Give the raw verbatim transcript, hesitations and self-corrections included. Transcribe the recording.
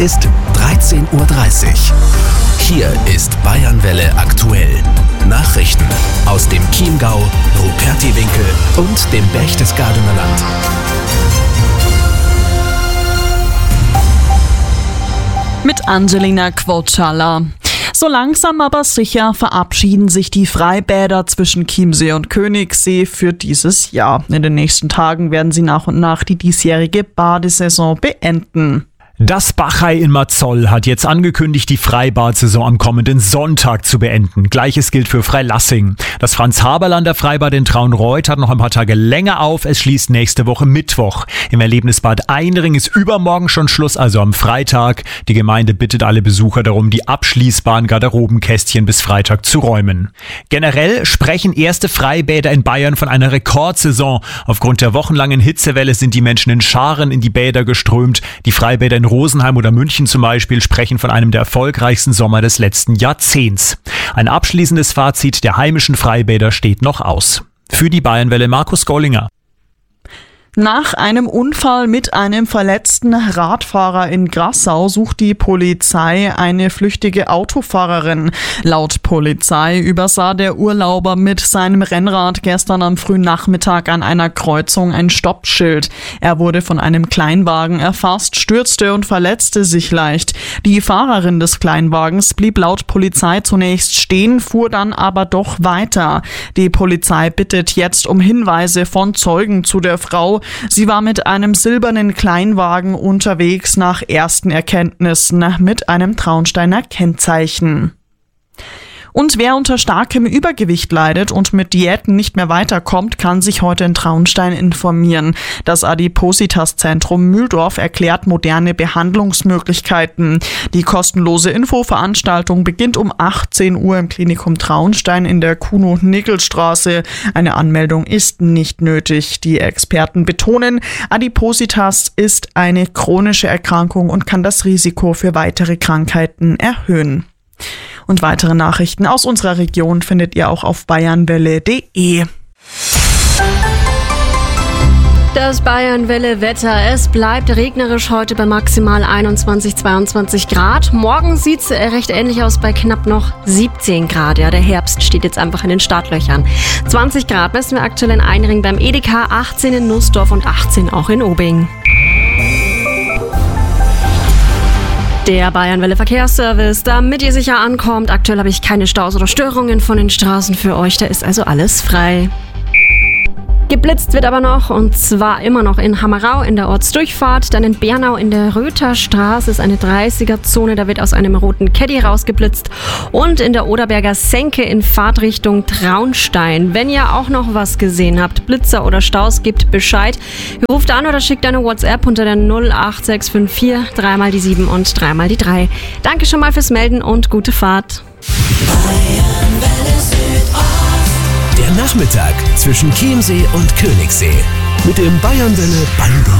ist dreizehn Uhr dreißig. Hier ist Bayernwelle aktuell. Nachrichten aus dem Chiemgau, Rupertiwinkel und dem Berchtesgadener Land. Mit Angelina Quotschala. So langsam aber sicher verabschieden sich die Freibäder zwischen Chiemsee und Königssee für dieses Jahr. In den nächsten Tagen werden sie nach und nach die diesjährige Badesaison beenden. Das Bachai in Marzoll hat jetzt angekündigt, die Freibad-Saison am kommenden Sonntag zu beenden. Gleiches gilt für Freilassing. Das Franz-Haberlander Freibad in Traunreut hat noch ein paar Tage länger auf. Es schließt nächste Woche Mittwoch. Im Erlebnisbad Einring ist übermorgen schon Schluss, also am Freitag. Die Gemeinde bittet alle Besucher darum, die abschließbaren Garderobenkästchen bis Freitag zu räumen. Generell sprechen erste Freibäder in Bayern von einer Rekordsaison. Aufgrund der wochenlangen Hitzewelle sind die Menschen in Scharen in die Bäder geströmt. Die Freibäder in Rosenheim oder München zum Beispiel sprechen von einem der erfolgreichsten Sommer des letzten Jahrzehnts. Ein abschließendes Fazit der heimischen Freibäder steht noch aus. Für die Bayernwelle Markus Gollinger. Nach einem Unfall mit einem verletzten Radfahrer in Grassau sucht die Polizei eine flüchtige Autofahrerin. Laut Polizei übersah der Urlauber mit seinem Rennrad gestern am frühen Nachmittag an einer Kreuzung ein Stoppschild. Er wurde von einem Kleinwagen erfasst, stürzte und verletzte sich leicht. Die Fahrerin des Kleinwagens blieb laut Polizei zunächst stehen, fuhr dann aber doch weiter. Die Polizei bittet jetzt um Hinweise von Zeugen zu der Frau. Sie war mit einem silbernen Kleinwagen unterwegs, nach ersten Erkenntnissen mit einem Traunsteiner Kennzeichen. Und wer unter starkem Übergewicht leidet und mit Diäten nicht mehr weiterkommt, kann sich heute in Traunstein informieren. Das Adipositas-Zentrum Mühldorf erklärt moderne Behandlungsmöglichkeiten. Die kostenlose Infoveranstaltung beginnt um achtzehn Uhr im Klinikum Traunstein in der Kuno-Nickel-Straße. Eine Anmeldung ist nicht nötig. Die Experten betonen, Adipositas ist eine chronische Erkrankung und kann das Risiko für weitere Krankheiten erhöhen. Und weitere Nachrichten aus unserer Region findet ihr auch auf bayernwelle punkt de. Das Bayernwelle-Wetter. Es bleibt regnerisch heute bei maximal einundzwanzig, zweiundzwanzig Grad. Morgen sieht es recht ähnlich aus bei knapp noch siebzehn Grad. Ja, der Herbst steht jetzt einfach in den Startlöchern. zwanzig Grad messen wir aktuell in Einring beim Edeka, achtzehn in Nussdorf und achtzehn auch in Obing. Der Bayernwelle Verkehrsservice, damit ihr sicher ankommt. Aktuell habe ich keine Staus oder Störungen von den Straßen für euch, da ist also alles frei. Geblitzt wird aber noch, und zwar immer noch in Hammerau in der Ortsdurchfahrt, dann in Bernau in der Rötherstraße ist eine dreißiger-Zone, da wird aus einem roten Caddy rausgeblitzt, und in der Oderberger Senke in Fahrtrichtung Traunstein. Wenn ihr auch noch was gesehen habt, Blitzer oder Staus, gebt Bescheid. Ruft an oder schickt eine WhatsApp unter der null acht sechs fünf vier, dreimal die sieben und dreimal die drei. Danke schon mal fürs Melden und gute Fahrt. Der Nachmittag zwischen Chiemsee und Königssee mit dem Bayernwelle Bango.